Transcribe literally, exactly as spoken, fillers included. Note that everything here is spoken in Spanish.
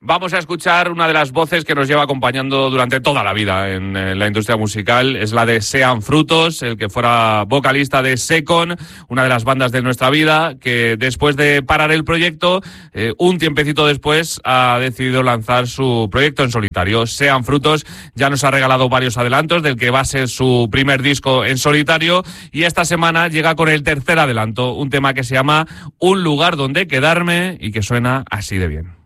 Vamos a escuchar una de las voces que nos lleva acompañando durante toda la vida en, en la industria musical. Es la de Sean Frutos, el que fuera vocalista de Secon, una de las bandas de nuestra vida, que después de parar el proyecto, eh, un tiempecito después ha decidido lanzar su proyecto en solitario. Sean Frutos ya nos ha regalado varios adelantos del que va a ser su primer disco en solitario, y esta semana llega con el tercer adelanto, un tema que se llama Un lugar donde quedarme y que suena así de bien.